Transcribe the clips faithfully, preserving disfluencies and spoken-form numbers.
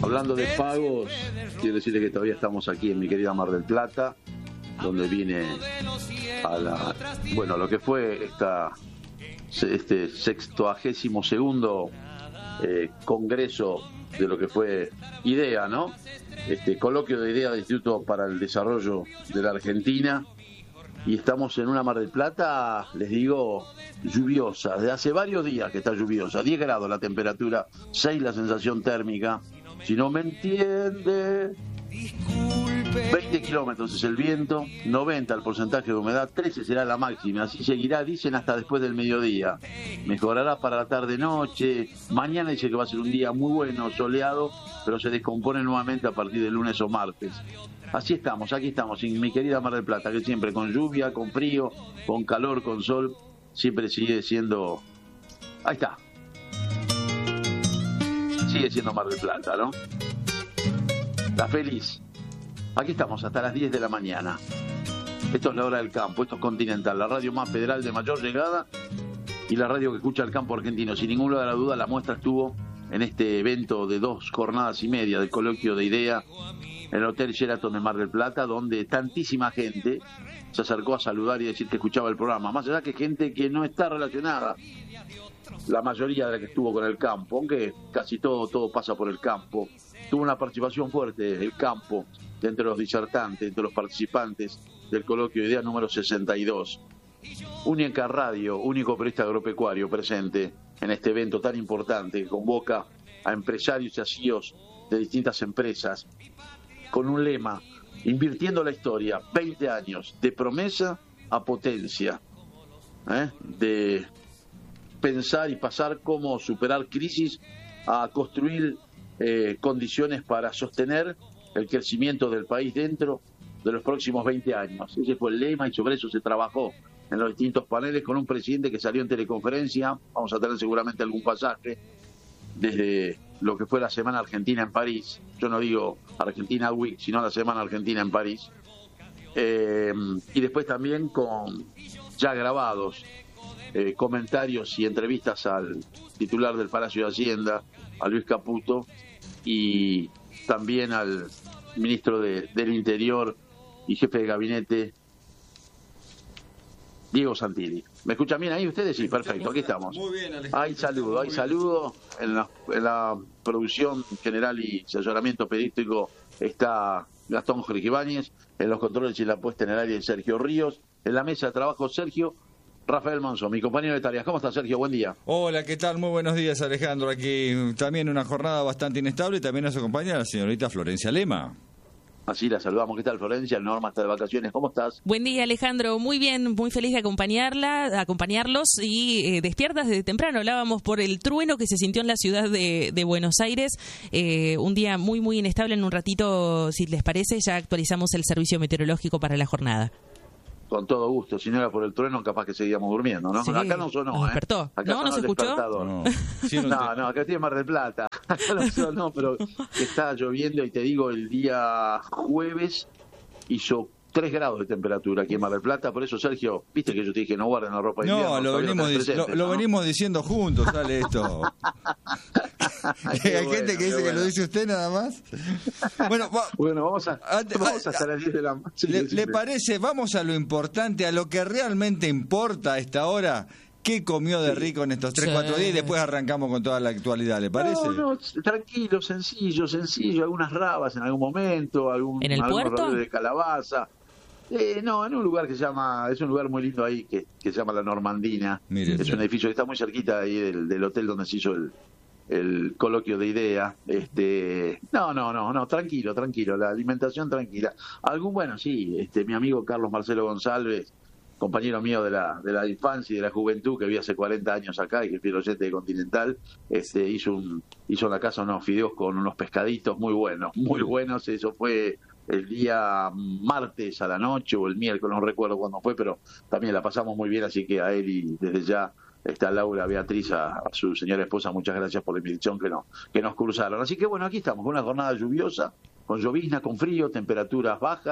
Hablando de pagos, quiero decirles que todavía estamos aquí en mi querida Mar del Plata, donde vine a la, bueno, lo que fue esta, este sextuagésimo segundo eh, congreso de lo que fue IDEA, ¿no? Este coloquio de IDEA del Instituto para el Desarrollo de la Argentina. Y estamos en una Mar del Plata, les digo, lluviosa. Desde hace varios días que está lluviosa. diez grados la temperatura, seis la sensación térmica. Si no me entiende, veinte kilómetros es el viento, noventa el porcentaje de humedad, trece será la máxima. Así seguirá, dicen, hasta después del mediodía. Mejorará para la tarde-noche. Mañana dice que va a ser un día muy bueno, soleado, pero se descompone nuevamente a partir del lunes o martes. Así estamos, aquí estamos, en mi querida Mar del Plata, que siempre con lluvia, con frío, con calor, con sol, siempre sigue siendo... Ahí está. Sigue siendo Mar del Plata, ¿no? Está feliz. Aquí estamos hasta las diez de la mañana. Esto es la hora del campo, esto es Continental, la radio más federal de mayor llegada y la radio que escucha el campo argentino. Sin ninguna de la duda, la muestra estuvo en este evento de dos jornadas y media del coloquio de IDEA en el Hotel Sheraton de Mar del Plata, donde tantísima gente se acercó a saludar y decir que escuchaba el programa. Más allá que gente que no está relacionada, la mayoría de la que estuvo con el campo, aunque casi todo, todo pasa por el campo. Tuvo una participación fuerte el campo entre los disertantes, entre los participantes del coloquio IDEA número sesenta y dos. Única radio, único periodista agropecuario presente en este evento tan importante que convoca a empresarios y a C E Os de distintas empresas con un lema: invirtiendo la historia, veinte años, de promesa a potencia, ¿eh? de pensar y pasar cómo superar crisis a construir eh, condiciones para sostener el crecimiento del país dentro de los próximos veinte años. Ese fue el lema y sobre eso se trabajó en los distintos paneles con un presidente que salió en teleconferencia. Vamos a tener seguramente algún pasaje desde lo que fue la Semana Argentina en París. Yo no digo Argentina Week, sino la Semana Argentina en París. Eh, y después también con ya grabados eh, comentarios y entrevistas al titular del Palacio de Hacienda, a Luis Caputo, y también al ministro de, del Interior y jefe de gabinete, Diego Santilli. ¿Me escuchan bien ahí ustedes? Sí, perfecto, aquí estamos. Muy bien, Alejandro. Hay saludo, hay saludo. En la, en la producción general y asesoramiento periodístico está Gastón Jorge Ibáñez, en los controles y la puesta en el aire Sergio Ríos, en la mesa de trabajo Sergio Rafael Monzón, mi compañero de tareas. ¿Cómo está, Sergio? Buen día. Hola, ¿qué tal? Muy buenos días, Alejandro. Aquí también una jornada bastante inestable y también nos acompaña la señorita Florencia Lema. Así la saludamos. ¿Qué tal, Florencia? Norma está de vacaciones. ¿Cómo estás? Buen día, Alejandro. Muy bien, muy feliz de acompañarla, de acompañarlos y eh, despiertas desde temprano. Hablábamos por el trueno que se sintió en la ciudad de, de Buenos Aires. Eh, un día muy, muy inestable. En un ratito, si les parece, ya actualizamos el servicio meteorológico para la jornada. Con todo gusto. Si no era por el trueno, capaz que seguíamos durmiendo, ¿no? Sí, acá no sonó, nos despertó. ¿eh? Acá ¿No? ¿No se escuchó? No, no, no, acá estoy en Mar del Plata. Acá no sonó, pero está lloviendo y te digo, el día jueves hizo tres grados de temperatura aquí en Mar del Plata. Por eso, Sergio, viste que yo te dije no guarden la ropa de invierno. No, lo, venimos, presente, lo, lo ¿no? venimos diciendo juntos, sale esto. Hay bueno, gente que dice bueno. que lo dice usted nada más. Bueno, va, bueno vamos, a, antes, vamos hasta las diez de la mañana. Sí, ¿Le, sí, ¿Le sí. parece? Vamos a lo importante, a lo que realmente importa a esta hora. ¿Qué comió de rico en estos tres, Sí. cuatro días? Y después arrancamos con toda la actualidad, ¿le parece? No, no, tranquilo, sencillo, sencillo. Algunas rabas en algún momento, algún, ¿En el algunos puerto? rodeos de calabaza. Eh, no, en un lugar que se llama, es un lugar muy lindo ahí, que, que se llama La Normandina. Mire es usted. un edificio que está muy cerquita ahí del, del hotel donde se hizo el, el coloquio de IDEA. Este, no, no, no, no, tranquilo, tranquilo, la alimentación tranquila. Algún, bueno, sí, este, mi amigo Carlos Marcelo González, compañero mío de la, de la infancia y de la juventud, que vive hace cuarenta años acá y que es fiel oyente de Continental, este, hizo un, hizo en la casa unos fideos con unos pescaditos muy buenos, muy buenos. Eso fue el día martes a la noche o el miércoles, no recuerdo cuándo fue, pero también la pasamos muy bien, así que a él y desde ya está Laura, Beatriz, a, a su señora esposa, muchas gracias por la invitación que nos, que nos cruzaron. Así que bueno, aquí estamos, con una jornada lluviosa, con llovizna, con frío, temperaturas bajas,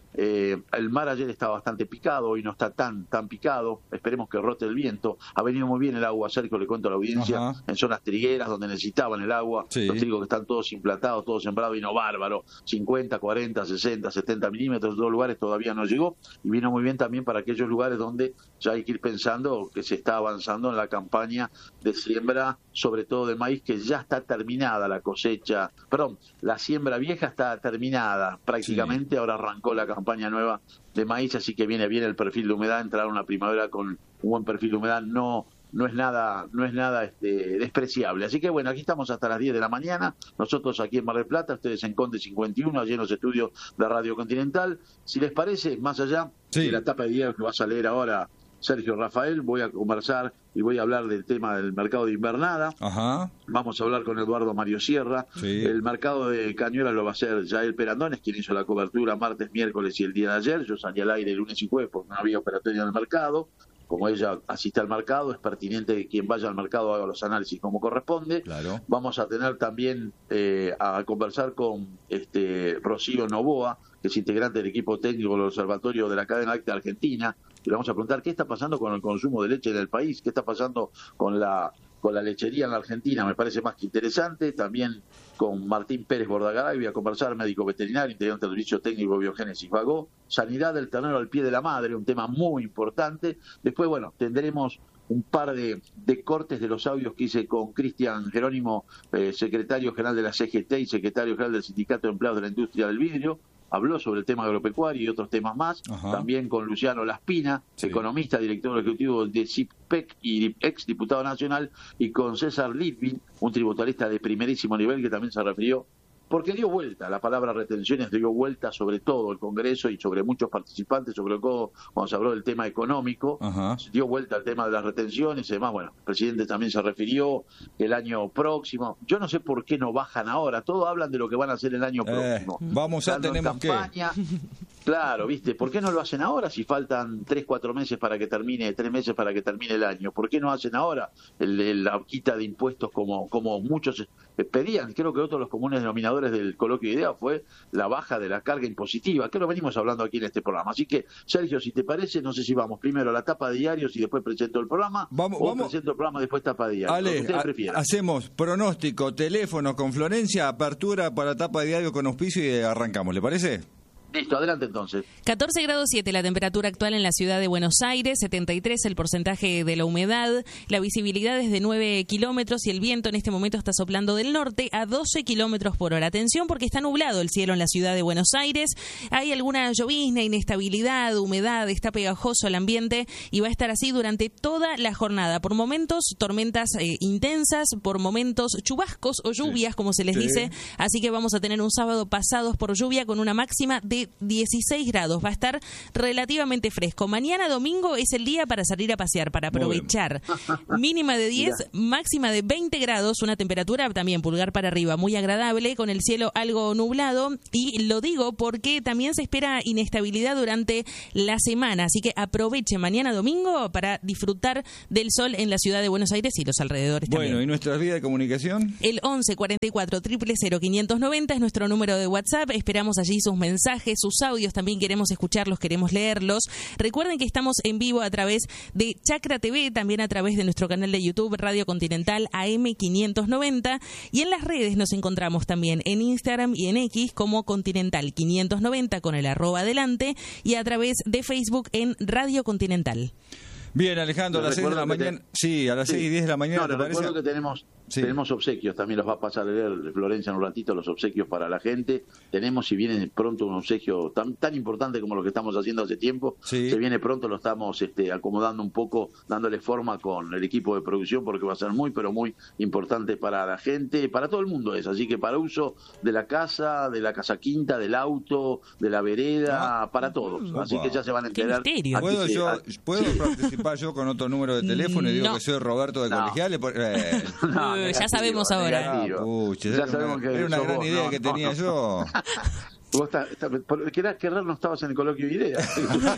Eh, el mar ayer estaba bastante picado, hoy no está tan tan picado, esperemos que rote el viento. Ha venido muy bien el agua, Sergio, le cuento a la audiencia, Ajá. en zonas trigueras donde necesitaban el agua, sí. los trigos que están todos implantados, todos sembrados, vino bárbaro, cincuenta, cuarenta, sesenta, setenta milímetros, dos lugares todavía no llegó, y vino muy bien también para aquellos lugares donde ya hay que ir pensando que se está avanzando en la campaña de siembra, sobre todo de maíz, que ya está terminada la cosecha, perdón, la siembra vieja está terminada prácticamente, sí. ahora arrancó la campaña nueva de maíz, así que viene bien el perfil de humedad, entrar a una primavera con un buen perfil de humedad no no es nada no es nada este, despreciable. Así que bueno, aquí estamos hasta las diez de la mañana, nosotros aquí en Mar del Plata, ustedes en Conde cincuenta y uno, allí en los estudios de Radio Continental. Si les parece, más allá sí. de la etapa de día que vas a leer ahora Sergio Rafael, voy a conversar y voy a hablar del tema del mercado de invernada. Ajá. Vamos a hablar con Eduardo Mario Sierra. Sí. El mercado de Cañuelas lo va a hacer Yael Perandones, quien hizo la cobertura martes, miércoles y el día de ayer. Yo salí al aire lunes y jueves porque no había operatoria en el mercado. Como ella asiste al mercado, es pertinente que quien vaya al mercado haga los análisis como corresponde. Claro. Vamos a tener también eh, a conversar con este Rocío Novoa, que es integrante del equipo técnico del Observatorio de la Cadena Láctea Argentina. Le vamos a preguntar qué está pasando con el consumo de leche en el país, qué está pasando con la con la lechería en la Argentina, me parece más que interesante. También con Martín Pérez Bordagaray voy a conversar, médico veterinario, integrante del Servicio Técnico de Biogénesis Vagó, sanidad del ternero al pie de la madre, un tema muy importante. Después, bueno, tendremos un par de, de cortes de los audios que hice con Cristian Jerónimo, eh, secretario general de la C G T y secretario general del Sindicato de Empleados de la Industria del Vidrio. Habló sobre el tema agropecuario y otros temas más. Ajá. También con Luciano Laspina, sí. economista, director ejecutivo de CIPEC y ex diputado nacional, y con César Litvin, un tributarista de primerísimo nivel que también se refirió, porque dio vuelta, la palabra retenciones dio vuelta sobre todo el Congreso y sobre muchos participantes, sobre todo cuando se habló del tema económico. Ajá. dio vuelta al tema de las retenciones y demás. Bueno, el presidente también se refirió el año próximo. Yo no sé por qué no bajan ahora, todos hablan de lo que van a hacer el año próximo. Eh, vamos a tenemos campaña, que... Claro, ¿viste? ¿Por qué no lo hacen ahora si faltan tres, cuatro meses para que termine, tres meses para que termine el año? ¿Por qué no hacen ahora el, el, la quita de impuestos como, como muchos pedían? Creo que otro de los comunes denominadores del coloquio de ideas fue la baja de la carga impositiva, que lo venimos hablando aquí en este programa. Así que, Sergio, si te parece, no sé si vamos primero a la tapa de diarios y después presento el programa, vamos, o vamos. presento el programa y después tapa de diarios. Ale, ustedes prefieran. Hacemos pronóstico, teléfono con Florencia, apertura para la tapa de diario con auspicio y arrancamos, ¿le parece? Listo, adelante entonces. catorce grados siete la temperatura actual en la ciudad de Buenos Aires, setenta y tres el porcentaje de la humedad, la visibilidad es de nueve kilómetros y el viento en este momento está soplando del norte a doce kilómetros por hora. Atención porque está nublado el cielo en la ciudad de Buenos Aires, hay alguna llovizna, inestabilidad, humedad, está pegajoso el ambiente y va a estar así durante toda la jornada. Por momentos tormentas eh, intensas, por momentos chubascos o lluvias, sí. como se les sí. dice, así que vamos a tener un sábado pasados por lluvia con una máxima de dieciséis grados, va a estar relativamente fresco. Mañana domingo es el día para salir a pasear, para aprovechar. Mínima de diez, máxima de veinte grados, una temperatura también pulgar para arriba, muy agradable, con el cielo algo nublado, y lo digo porque también se espera inestabilidad durante la semana, así que aproveche mañana domingo para disfrutar del sol en la ciudad de Buenos Aires y los alrededores bueno, también. Bueno, ¿y nuestra vía de comunicación? El once cuarenta y cuatro cero cero cero quinientos noventa es nuestro número de WhatsApp, esperamos allí sus mensajes, sus audios, también queremos escucharlos, queremos leerlos. Recuerden que estamos en vivo a través de Chacra T V, también a través de nuestro canal de YouTube Radio Continental A M quinientos noventa, y en las redes nos encontramos también en Instagram y en X como Continental quinientos noventa con el arroba adelante, y a través de Facebook en Radio Continental. Bien, Alejandro, a las seis de la mañana. Te... Sí, a las sí. seis y diez de la mañana. No, te recuerdo que tenemos, sí. tenemos obsequios, también los va a pasar a leer Florencia en un ratito, los obsequios para la gente. Tenemos, si viene pronto, un obsequio tan tan importante como lo que estamos haciendo hace tiempo. Sí. Se viene pronto, lo estamos este, acomodando un poco, dándole forma con el equipo de producción, porque va a ser muy, pero muy importante para la gente, para todo el mundo es. Así que para uso de la casa, de la casa quinta, del auto, de la vereda, ah. para todos. Así wow. que ya se van a enterar. ¿Puedo yo, a... ¿puedo sí. participar yo con otro número de teléfono y digo no. que soy Roberto de no. Colegiales? Eh. no, negativo, ya sabemos ahora. Ah, pucha, ya sabemos una, que era una gran vos. idea no, que no, tenía no. yo. Vos está, está, por, qué raro no estabas en el coloquio de ideas.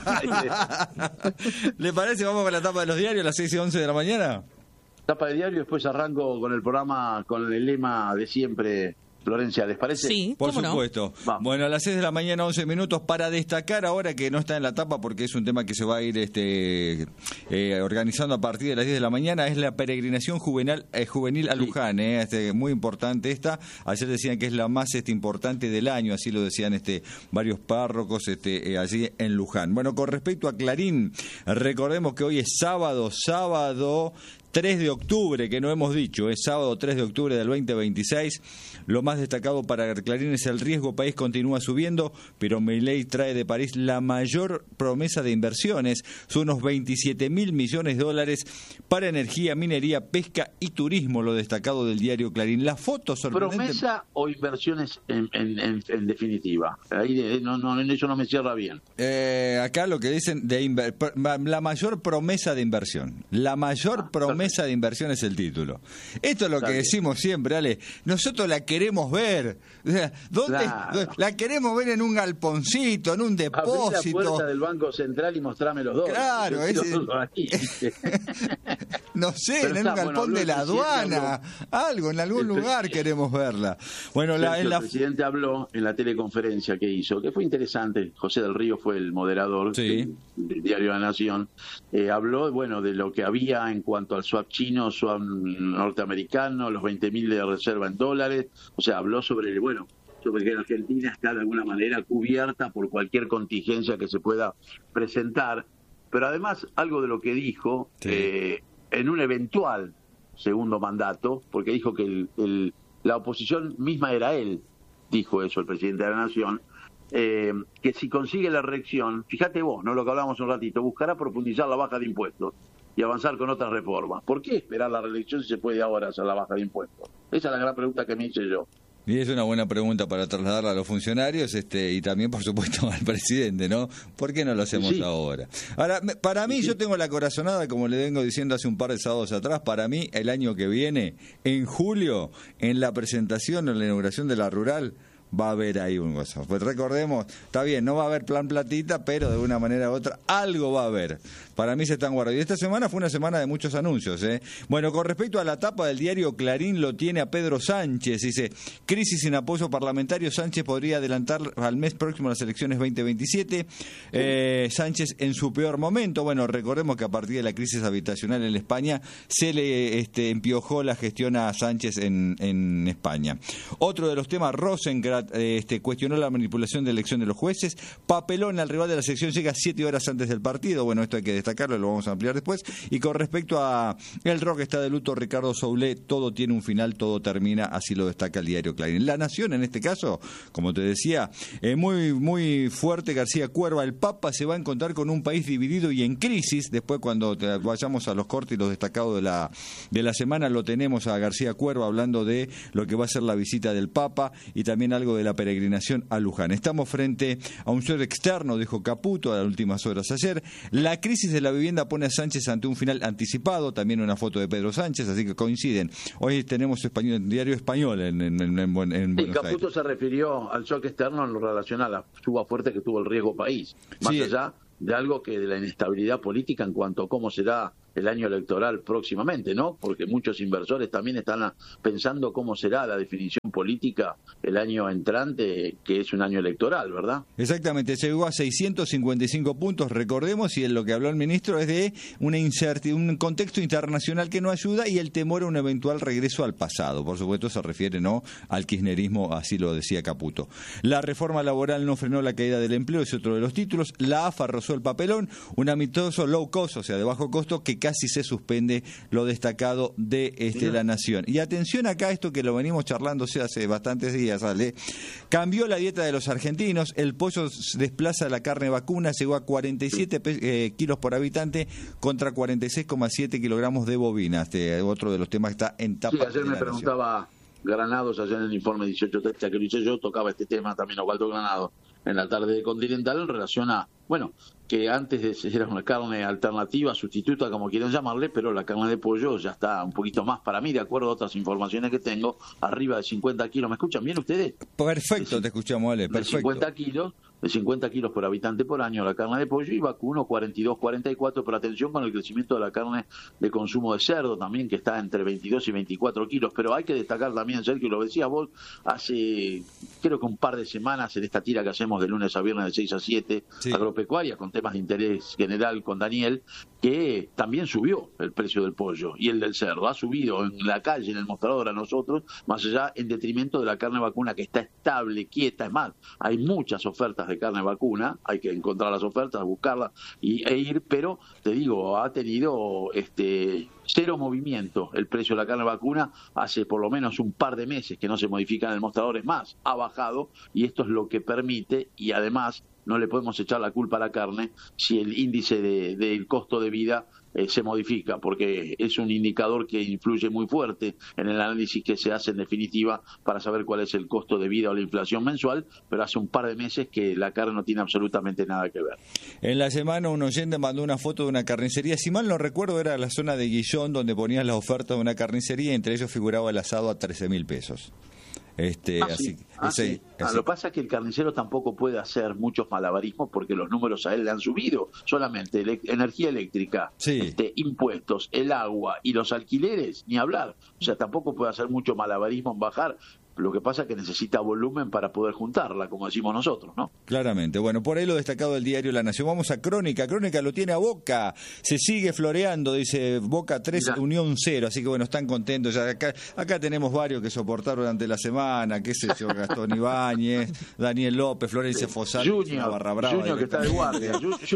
¿Le parece? Vamos con la tapa de los diarios a las seis y once de la mañana. Tapa de diario, después arranco con el programa con el lema de siempre Florencia, ¿les parece? Sí, por ¿cómo no? supuesto. Vamos. Bueno, a las seis de la mañana, once minutos, para destacar ahora que no está en la tapa porque es un tema que se va a ir este eh, organizando a partir de las diez de la mañana, es la peregrinación juvenil, eh, juvenil a Luján, eh, este, muy importante esta. Ayer decían que es la más este, importante del año, así lo decían este varios párrocos este, eh, allí en Luján. Bueno, con respecto a Clarín, recordemos que hoy es sábado, sábado tres de octubre, que no hemos dicho, es sábado tres de octubre del veinte veintiséis. Lo más destacado para Clarín es el riesgo país continúa subiendo, pero Milei trae de París la mayor promesa de inversiones, son unos veintisiete mil millones de dólares para energía, minería, pesca y turismo, lo destacado del diario Clarín. La foto sorprendente. ¿Promesa o inversiones en, en, en, en definitiva? Ahí no, no, eso no me cierra bien. Eh, acá lo que dicen, de inver- la mayor promesa de inversión, la mayor Ah, promesa Mesa de inversión es el título. Esto es lo Está que bien. decimos siempre, Ale. Nosotros la queremos ver. O sea, ¿dónde, Claro. La queremos ver en un galponcito, en un Abrí la depósito. puerta del Banco Central y mostrame los dólares. Claro, Yo ese- quiero ahí, ¿viste? No sé, Pero en está, un galpón bueno, habló de el la presidente, aduana. Algo, en algún El pre- lugar queremos verla. Bueno, la, Sergio, en la... El presidente habló en la teleconferencia que hizo, que fue interesante. José del Río fue el moderador Sí. del, del diario La Nación. Eh, habló, bueno, de lo que había en cuanto al swap chino, swap norteamericano, los veinte mil de reserva en dólares. O sea, habló sobre, bueno, sobre que la Argentina está de alguna manera cubierta por cualquier contingencia que se pueda presentar. Pero además, algo de lo que dijo, Sí. eh, en un eventual segundo mandato, porque dijo que el, el, la oposición misma era él, dijo eso el presidente de la Nación, eh, que si consigue la reelección, fíjate vos, no lo que hablábamos un ratito, buscará profundizar la baja de impuestos y avanzar con otras reformas. ¿Por qué esperar la reelección si se puede ahora hacer la baja de impuestos? Esa es la gran pregunta que me hice yo. Y es una buena pregunta para trasladarla a los funcionarios este y también, por supuesto, al presidente, ¿no? ¿Por qué no lo hacemos Sí. ahora? Ahora, me- para mí, Sí. yo tengo la corazonada, como le vengo diciendo hace un par de sábados atrás, para mí, el año que viene, en julio, en la presentación, en la inauguración de la Rural, va a haber ahí un gozo. Pues recordemos, está bien, no va a haber plan platita, pero de una manera u otra, algo va a haber. Para mí se están guardando. Y esta semana fue una semana de muchos anuncios, ¿eh? Bueno, con respecto a la tapa del diario Clarín, lo tiene a Pedro Sánchez. Dice, crisis sin apoyo parlamentario, Sánchez podría adelantar al mes próximo las elecciones veinte veintisiete. Eh, Sánchez en su peor momento. Bueno, recordemos que a partir de la crisis habitacional en España, se le este, empiojó la gestión a Sánchez en, en España. Otro de los temas, Rosengrat este, cuestionó la manipulación de elección de los jueces. Papelón, al rival de la selección llega siete horas antes del partido. Bueno, esto hay que destacarlo, lo vamos a ampliar después. Y con respecto a el rock está de luto Ricardo Soulé, todo tiene un final, todo termina, así lo destaca el diario Clarín. La Nación, en este caso, como te decía, eh, muy, muy fuerte García Cuerva. El Papa se va a encontrar con un país dividido y en crisis. Después, cuando te vayamos a los cortes y los destacados de la, de la semana, lo tenemos a García Cuerva hablando de lo que va a ser la visita del Papa y también algo de la peregrinación a Luján. Estamos frente a un shock externo, dijo Caputo a las últimas horas ayer. La crisis de la vivienda pone a Sánchez ante un final anticipado, también una foto de Pedro Sánchez, así que coinciden. Hoy tenemos español, diario español en, en, en, en, Buen- en Y Buenos Caputo Aires. se refirió al shock externo en lo relacionado a la suba fuerte que tuvo el riesgo país, más Sí. allá de algo que de la inestabilidad política en cuanto a cómo será el año electoral próximamente, ¿no? Porque muchos inversores también están a- pensando cómo será la definición política el año entrante, que es un año electoral, ¿verdad? Exactamente, llegó a seiscientos cincuenta y cinco puntos, recordemos, y en lo que habló el ministro es de una incerti- un contexto internacional que no ayuda y el temor a un eventual regreso al pasado. Por supuesto se refiere no al kirchnerismo, así lo decía Caputo. La reforma laboral no frenó la caída del empleo, es otro de los títulos. La AFA rozó el papelón, un amistoso low cost, o sea, de bajo costo, que casi se suspende, lo destacado de este, La Nación. Y atención acá, esto que lo venimos charlando hace bastantes días, ¿vale? Cambió la dieta de los argentinos, el pollo desplaza la carne vacuna, llegó a cuarenta y siete pe- eh, kilos por habitante contra cuarenta y seis coma siete kilogramos de bovina. Este otro de los temas que está en tapa. Sí, ayer de me La Nación. preguntaba Granados, ayer en el informe dieciocho treinta que lo hice yo, tocaba este tema también Osvaldo Granados en la tarde de Continental en relación a, bueno, que antes de ser una carne alternativa, sustituta, como quieran llamarle, pero la carne de pollo ya está un poquito más, para mí, de acuerdo a otras informaciones que tengo, arriba de cincuenta kilos. ¿Me escuchan bien ustedes? Perfecto, de, te escuchamos, Ale, perfecto. De cincuenta kilos, de cincuenta kilos por habitante por año la carne de pollo, y vacuno cuarenta y dos, cuarenta y cuatro, pero atención con el crecimiento de la carne de consumo de cerdo también, que está entre veintidós y veinticuatro kilos, pero hay que destacar también, Sergio, lo decías vos, hace creo que un par de semanas en esta tira que hacemos de lunes a viernes de seis a siete, sí, agropecuaria, con temas de interés general con Daniel, que también subió el precio del pollo y el del cerdo, ha subido en la calle, en el mostrador a nosotros, más allá en detrimento de la carne vacuna, que está estable, quieta. Es más, hay muchas ofertas de carne vacuna, hay que encontrar las ofertas, buscarlas y, e ir, pero te digo, ha tenido este cero movimiento el precio de la carne vacuna hace por lo menos un par de meses que no se modifica en el mostrador. Es más, ha bajado, y esto es lo que permite, y además no le podemos echar la culpa a la carne si el índice de, del costo de vida eh, se modifica, porque es un indicador que influye muy fuerte en el análisis que se hace en definitiva para saber cuál es el costo de vida o la inflación mensual, pero hace un par de meses que la carne no tiene absolutamente nada que ver. En la semana un oyente mandó una foto de una carnicería, si mal no recuerdo era la zona de Guillón, donde ponían las ofertas de una carnicería, y entre ellos figuraba el asado a trece mil pesos. Este, ah, así, sí. ah, ese, sí. Ah, así. Lo que pasa es que el carnicero tampoco puede hacer muchos malabarismos porque los números a él le han subido. Solamente ele- energía eléctrica, sí, este, impuestos, el agua y los alquileres, ni hablar. O sea, tampoco puede hacer mucho malabarismo en bajar. Lo que pasa es que necesita volumen para poder juntarla, como decimos nosotros, ¿no? Claramente. Bueno, por ahí lo destacado del diario La Nación. Vamos a Crónica. Crónica lo tiene a Boca. Se sigue floreando, dice Boca tres, Mirá. Unión cero. Así que bueno, están contentos. Ya acá, acá tenemos varios que soportar durante la semana. Qué sé yo, Gastón Ibáñez, Daniel López, Florencia Fossati, Junior, barra brava. Junior que está de guardia.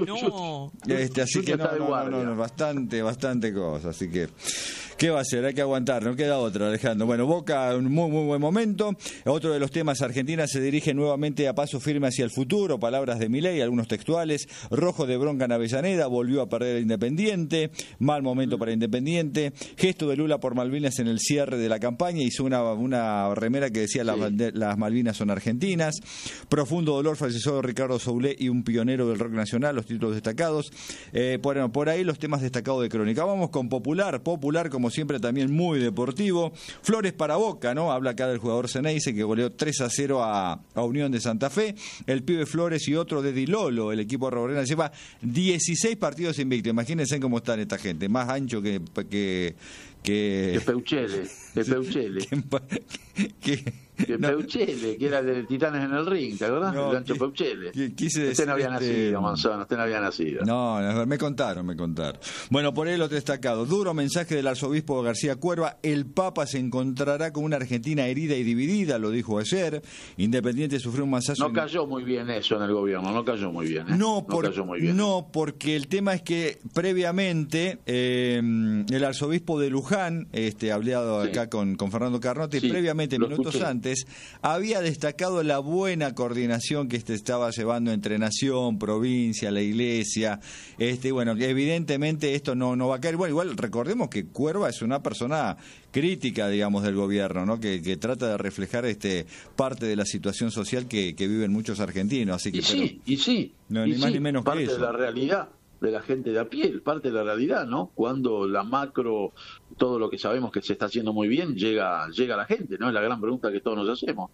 no. Este, así que no, no, no, no, bastante, bastante cosa. Así que, ¿qué va a hacer? Hay que aguantar. No queda otra, Alejandro. Bueno, Boca, un muy, muy buen momento. Otro de los temas, Argentina se dirige nuevamente a paso firme hacia el futuro, palabras de Milei, algunos textuales. Rojo de bronca en Avellaneda, volvió a perder el Independiente, mal momento para Independiente. Gesto de Lula por Malvinas en el cierre de la campaña, hizo una, una remera que decía sí. las, las Malvinas son argentinas. Profundo dolor, falleció Ricardo Soulé y un pionero del rock nacional, los títulos destacados. Eh, bueno, por ahí los temas destacados de Crónica. Vamos con Popular, Popular como siempre también muy deportivo. Flores para Boca, ¿no? Habla acá del jugador Ceneice, que goleó tres a cero a, a Unión de Santa Fe. El pibe Flores y otro de Di Lolo, el equipo arrobarena, lleva dieciséis partidos invictos. Imagínense cómo están esta gente, más ancho que que que, que Peuchele, que Peuchele. que, que, Que no, Peuchele, que era de Titanes en el Ring, ¿te acordás? No, el Gancho Peuchele. Quise usted no había este... nacido, Manzano, usted no había nacido. No, me contaron, me contaron. Bueno, por ahí lo destacado. Duro mensaje del arzobispo García Cuerva. El Papa se encontrará con una Argentina herida y dividida, lo dijo ayer. Independiente sufrió un masazo. No cayó muy bien eso en el gobierno, no cayó muy bien. ¿eh? No, por, no, cayó muy bien. no, porque el tema es que previamente eh, el arzobispo de Luján, este, hablado sí. acá con, con Fernando Carnotti, sí, previamente, minutos escuché. antes, había había destacado la buena coordinación que este estaba llevando entre Nación, provincia, la Iglesia. Este, bueno, evidentemente esto no, no va a caer. Bueno, igual recordemos que Cuerva es una persona crítica, digamos, del gobierno, ¿no? Que, que trata de reflejar este parte de la situación social que, que viven muchos argentinos. Así que, y sí, pero, y sí. No, y ni sí, más ni menos parte que eso. de la realidad de la gente de a pie, parte de la realidad, ¿no? Cuando la macro, todo lo que sabemos que se está haciendo muy bien, llega, llega a la gente, ¿no? Es la gran pregunta que todos nos hacemos.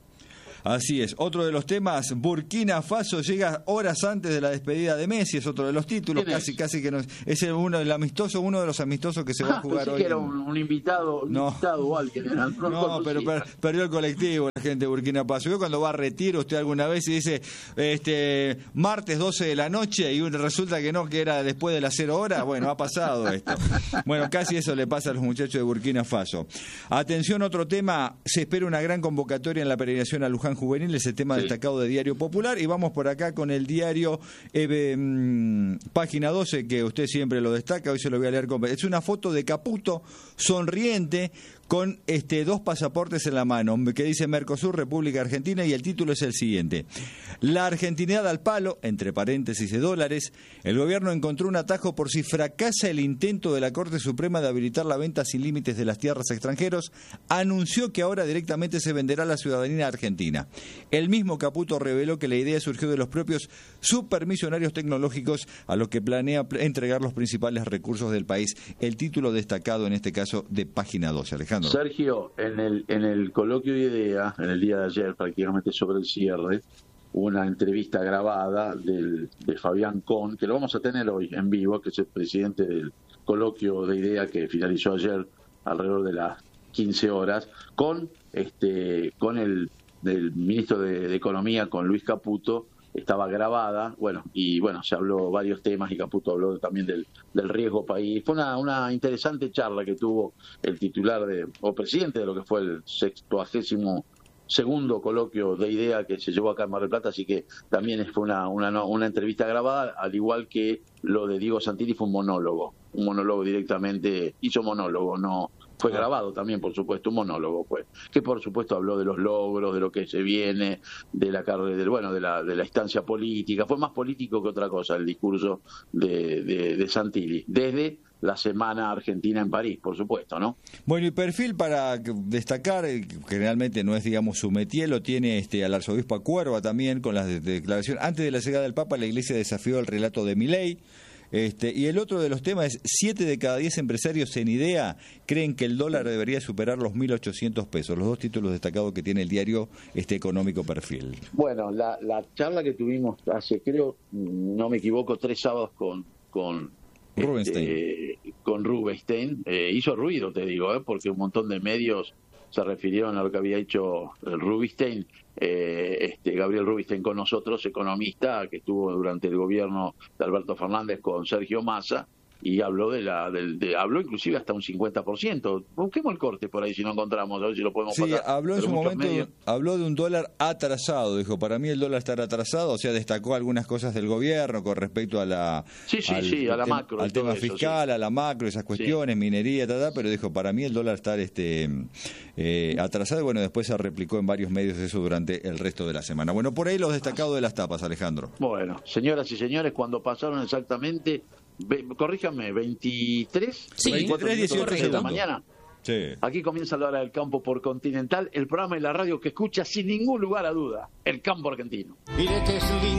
Así es. Otro de los temas, Burkina Faso llega horas antes de la despedida de Messi, es otro de los títulos, casi casi que no es, es el uno el amistoso, uno de los amistosos que se va a jugar ah, hoy. Que era un, un invitado, un no, invitado o alguien. Era, no, no pero per, perdió el colectivo la gente de Burkina Faso. Yo cuando va a retiro usted alguna vez y dice este martes doce de la noche y resulta que no, que era después de las cero horas, bueno, ha pasado esto. Bueno, casi eso le pasa a los muchachos de Burkina Faso. Atención, otro tema, se espera una gran convocatoria en la peregrinación a Luján Juvenil, ese tema sí. destacado de Diario Popular, y vamos por acá con el diario eh, mmm, página doce, que usted siempre lo destaca, hoy se lo voy a leer con... Es una foto de Caputo sonriente con este dos pasaportes en la mano, que dice Mercosur, República Argentina, y el título es el siguiente: la argentinidad al palo, entre paréntesis de dólares. El gobierno encontró un atajo por si fracasa el intento de la Corte Suprema de habilitar la venta sin límites de las tierras a extranjeros. Anunció que ahora directamente se venderá la ciudadanía argentina. El mismo Caputo reveló que la idea surgió de los propios supermisionarios tecnológicos a los que planea entregar los principales recursos del país. El título destacado en este caso de Página doce, Alejandro. Sergio, en el, en el coloquio de idea, en el día de ayer, prácticamente sobre el cierre, una entrevista grabada del, de Fabián Kohn, que lo vamos a tener hoy en vivo, que es el presidente del coloquio de idea que finalizó ayer alrededor de las quince horas, con este con el del ministro de, de Economía, con Luis Caputo. Estaba grabada, bueno, y bueno, se habló varios temas y Caputo habló también del, del riesgo país. Fue una, una interesante charla que tuvo el titular de, o presidente de lo que fue el sextuagésimo segundo coloquio de idea que se llevó acá en Mar del Plata, así que también fue una, una, una entrevista grabada, al igual que lo de Diego Santilli fue un monólogo, un monólogo directamente, hizo monólogo, no fue grabado también, por supuesto, un monólogo, pues, que por supuesto habló de los logros, de lo que se viene, de la carrera, bueno, de la de la instancia política. Fue más político que otra cosa el discurso de, de, de Santilli, desde la Semana Argentina en París, por supuesto, ¿no? Bueno, y perfil para destacar, generalmente no es, digamos, su métier, lo tiene este al arzobispo Acuerva también, con las de, de declaraciones. Antes de la llegada del Papa, la Iglesia desafió el relato de Milei. Este, y el otro de los temas es: siete de cada diez empresarios en idea creen que el dólar debería superar los mil ochocientos pesos. Los dos títulos destacados que tiene el diario este Económico Perfil. Bueno, la, la charla que tuvimos hace, creo, no me equivoco, tres sábados con con Rubinstein, este, con Rubinstein eh, hizo ruido, te digo, eh, porque un montón de medios se refirieron a lo que había hecho el Rubinstein, eh, este, Gabriel Rubinstein con nosotros, economista, que estuvo durante el gobierno de Alberto Fernández con Sergio Massa, y habló de la del de, habló inclusive hasta un cincuenta por ciento. Busquemos el corte por ahí si no encontramos, a ver si lo podemos sí, pasar. habló en Pero su momento, medios... habló de un dólar atrasado, dijo, para mí el dólar estará atrasado, o sea, destacó algunas cosas del gobierno con respecto a la sí, sí, al, sí, a la tem, macro, al tema eso, fiscal, sí. a la macro, esas cuestiones, sí. Minería, tal, tal, pero dijo, para mí el dólar está este eh, atrasado, y bueno, después se replicó en varios medios eso durante el resto de la semana. Bueno, por ahí los destacados de las tapas, Alejandro. Bueno, señoras y señores, cuando pasaron exactamente, ve, corríjame, veintitrés, sí, veinticuatro minutos de la mañana. Sí. Aquí comienza la hora del campo por Continental, el programa y la radio que escucha sin ningún lugar a duda, el campo argentino. Mire que es lindo.